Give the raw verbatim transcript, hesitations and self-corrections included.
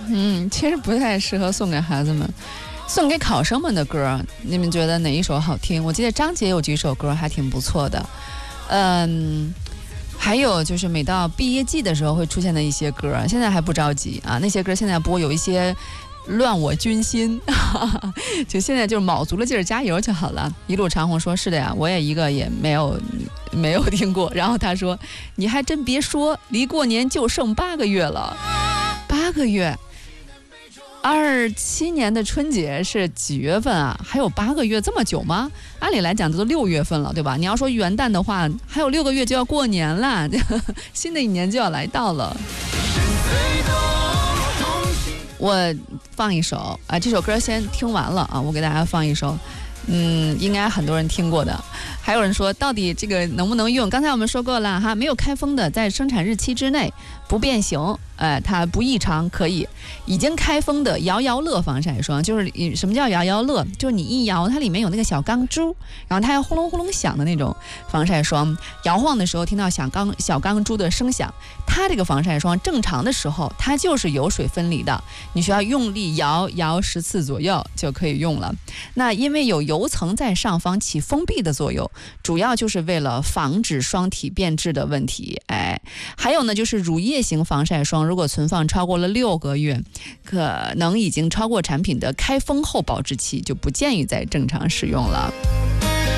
嗯，其实不太适合送给孩子们。送给考生们的歌，你们觉得哪一首好听？我记得张杰有几首歌还挺不错的，嗯，还有就是每到毕业季的时候会出现的一些歌，现在还不着急啊，那些歌现在播有一些乱我军心，就现在就是卯足了劲儿加油就好了。一路长虹说是的呀，我也一个也没有没有听过。然后他说你还真别说，离过年就剩八个月了，八个月。二七年的春节是几月份啊？还有八个月，这么久吗？按理来讲这都六月份了，对吧？你要说元旦的话，还有六个月就要过年了，新的一年就要来到了。我放一首啊，这首歌先听完了啊，我给大家放一首，嗯，应该很多人听过的。还有人说，到底这个能不能用？刚才我们说过了哈，没有开封的，在生产日期之内不变形，呃，它不异常，可以。已经开封的摇摇乐防晒霜，就是什么叫摇摇乐？就是你一摇，它里面有那个小钢珠，然后它要轰隆轰隆响的那种防晒霜。摇晃的时候听到小钢小钢珠的声响，它这个防晒霜正常的时候，它就是油水分离的，你需要用力摇摇十次左右就可以用了。那因为有油层在上方起封闭的作用，主要就是为了防止霜体变质的问题。哎，还有呢，就是乳液型防晒霜，如果存放超过了六个月，可能已经超过产品的开封后保质期，就不建议再正常使用了。